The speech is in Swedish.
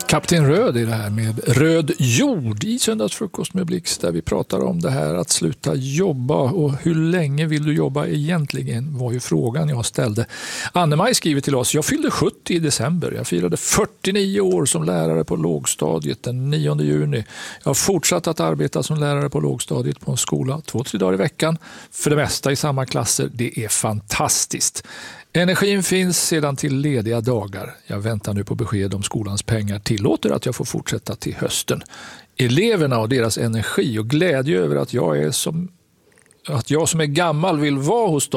Kapten Röd i det här med Röd jord i Söndagsfrukost med Blixt, där vi pratar om det här att sluta jobba, och hur länge vill du jobba egentligen var ju frågan jag ställde. Anne-Maj skriver till oss: jag fyllde 70 i december. Jag firade 49 år som lärare på lågstadiet den 9 juni. Jag har fortsatt att arbeta som lärare på lågstadiet på en skola 2-3 dagar i veckan. För det mesta i samma klasser. Det är fantastiskt. Energin finns sedan till lediga dagar. Jag väntar nu på besked om skolans pengar tillåter att jag får fortsätta till hösten. Eleverna och deras energi och glädje över att jag som är gammal vill vara hos dem